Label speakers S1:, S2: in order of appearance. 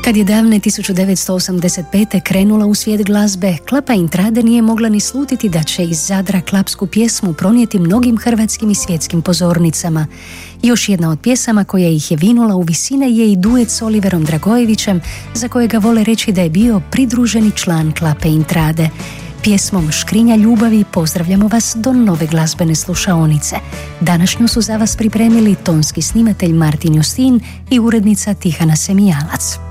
S1: Kad je davne 1985. krenula u svijet glazbe, Klapa Intrade nije mogla ni slutiti da će iz Zadra klapsku pjesmu pronijeti mnogim hrvatskim i svjetskim pozornicama. Još jedna od pjesama koja ih je vinula u visine je i duet s Oliverom Dragojevićem, za kojega vole reći da je bio pridruženi član Klape Intrade. Pjesmom Škrinja ljubavi pozdravljamo vas do nove glazbene slušaonice. Današnju su za vas pripremili tonski snimatelj Martin Justin i urednica Tihana Semijalac.